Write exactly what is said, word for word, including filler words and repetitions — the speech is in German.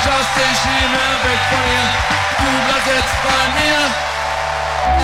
schaffst dich nie mehr weg von ihr. Du bleibst jetzt bei mir.